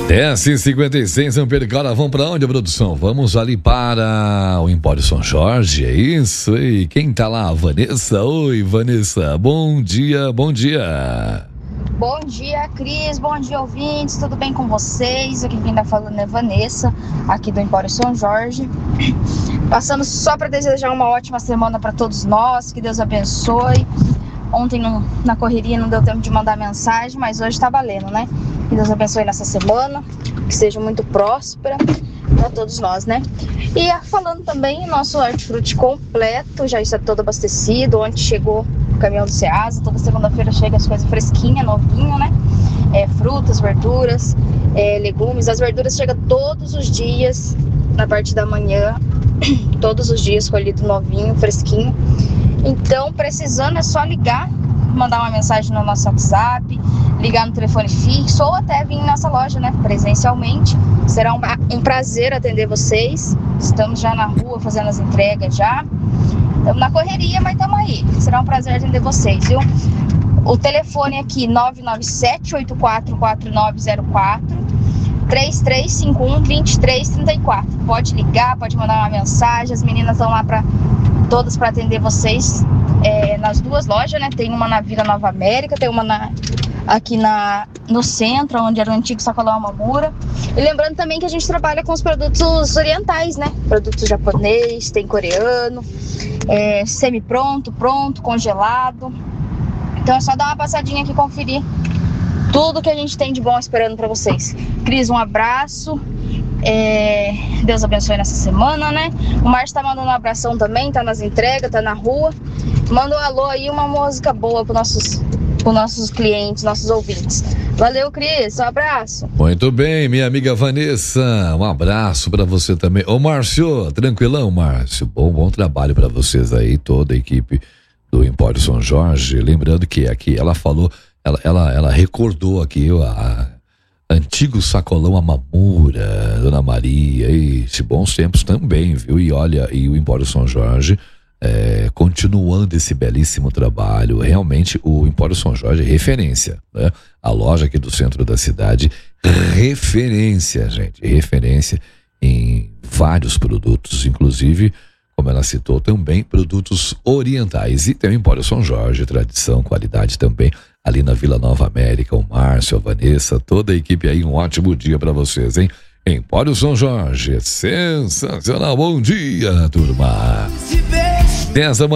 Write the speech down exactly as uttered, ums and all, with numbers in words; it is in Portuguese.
dez e cinquenta e seis, São Pedro. Agora vamos para onde, produção? Vamos ali para o Empório São Jorge, é isso? E quem tá lá? Vanessa. Oi, Vanessa. Bom dia, bom dia. Bom dia, Cris. Bom dia, ouvintes. Tudo bem com vocês? Aqui quem tá falando é Vanessa, aqui do Empório São Jorge. Passando só para desejar uma ótima semana para todos nós. Que Deus abençoe. Ontem não, na correria não deu tempo de mandar mensagem, mas hoje tá valendo, né? Que Deus abençoe nessa semana, que seja muito próspera para todos nós, né? E falando também, nosso hortifruti completo, já está todo abastecido. Ontem chegou o caminhão do Ceasa, toda segunda-feira chega as coisas fresquinhas, novinho, né? É, frutas, verduras, é, legumes. As verduras chegam todos os dias, na parte da manhã, todos os dias colhido novinho, fresquinho. Então, precisando é só ligar, mandar uma mensagem no nosso WhatsApp, ligar no telefone fixo ou até vir nessa loja, né, presencialmente. Será um, um prazer atender vocês. Estamos já na rua fazendo as entregas já. Estamos na correria, mas estamos aí. Será um prazer atender vocês, viu? O telefone aqui, nove nove sete, oito quatro quatro nove zero quatro, três três cinco um, dois três três quatro. Pode ligar, pode mandar uma mensagem. As meninas estão lá para todas para atender vocês é, nas duas lojas, né? Tem uma na Vila Nova América, tem uma na, aqui na, no centro, onde era o antigo Sacolão Amamura. E lembrando também que a gente trabalha com os produtos orientais, né? Produtos japonês, tem coreano, é, semi-pronto, pronto, congelado. Então é só dar uma passadinha aqui e conferir tudo que a gente tem de bom esperando para vocês. Cris, um abraço. É, Deus abençoe nessa semana, né? O Márcio tá mandando um abração também, tá nas entregas, tá na rua. Manda um alô aí, uma música boa para nossos, pros nossos clientes, nossos ouvintes. Valeu, Cris, um abraço. Muito bem, minha amiga Vanessa, um abraço para você também. Ô, Márcio, tranquilão, Márcio? Bom, bom trabalho para vocês aí, toda a equipe do Empório São Jorge. Lembrando que aqui ela falou, ela, ela, ela recordou aqui a antigo Sacolão Amamura, Dona Maria, e bons tempos também, viu? E olha, e o Empório São Jorge é, continuando esse belíssimo trabalho. Realmente o Empório São Jorge é referência, né? A loja aqui do centro da cidade, referência, gente, referência em vários produtos, inclusive, como ela citou também, produtos orientais. E tem o Empório São Jorge, tradição, qualidade também, ali na Vila Nova América. O Márcio, a Vanessa, toda a equipe aí, um ótimo dia para vocês, hein? Empório São Jorge, sensacional. Bom dia, turma. dez da manhã.